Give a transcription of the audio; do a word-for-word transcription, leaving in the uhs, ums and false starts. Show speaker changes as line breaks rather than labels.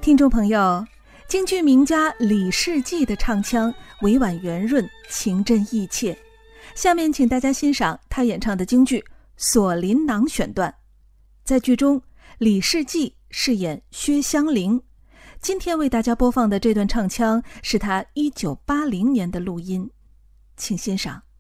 听众朋友，京剧名家李世济的唱腔委婉圆润，情真意切。下面请大家欣赏他演唱的京剧《锁麟囊》选段。在剧中，李世济饰演薛香菱。今天为大家播放的这段唱腔是他一九八零年的录音，请欣赏。